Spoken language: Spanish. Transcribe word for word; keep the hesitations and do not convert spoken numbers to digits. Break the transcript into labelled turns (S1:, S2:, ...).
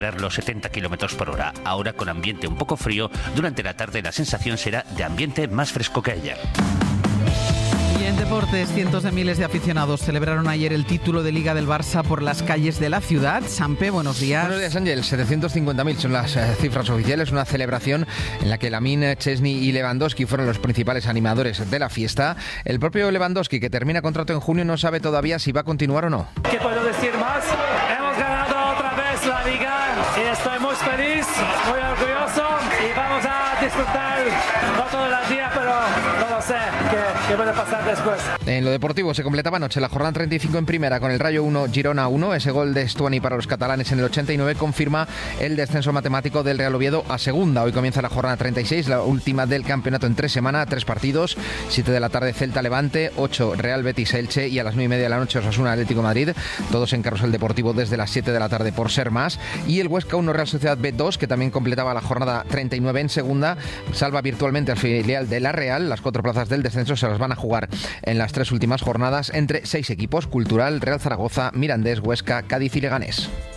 S1: los setenta kilómetros por hora. Ahora, con ambiente un poco frío, durante la tarde la sensación será de ambiente más fresco que ayer.
S2: Y en deportes, cientos de miles de aficionados celebraron ayer el título de Liga del Barça por las calles de la ciudad. Sampe, buenos días.
S3: Buenos días, Ángel. setecientos cincuenta mil son las eh, cifras oficiales. Una celebración en la que Lamine, Chesney y Lewandowski fueron los principales animadores de la fiesta. El propio Lewandowski, que termina contrato en junio, no sabe todavía si va a continuar o no.
S4: ¿Qué puedo decir más? Hemos ganado otra vez la Liga y estoy muy feliz, muy orgulloso y vamos a disfrutar no todo el día, pero no lo sé qué, qué puede pasar después.
S3: En lo deportivo se completaba anoche la jornada treinta y cinco en primera con el Rayo uno, Girona uno. Ese gol de Stuani para los catalanes en el ochenta y nueve confirma el descenso matemático del Real Oviedo a segunda. Hoy comienza la jornada treinta y seis, la última del campeonato en tres semanas, tres partidos, siete de la tarde Celta Levante, ocho Real Betis Elche y a las nueve y media de la noche Osasuna Atlético Madrid, todos en Carrusel Deportivo desde las siete de la tarde por ser más. Y el Huesca uno Real Sociedad B dos, que también completaba la jornada treinta y nueve en segunda, salva virtualmente al filial de la Real. Las cuatro plazas del descenso se las van a jugar en las tres últimas jornadas entre seis equipos: Cultural, Real Zaragoza, Mirandés, Huesca, Cádiz y Leganés.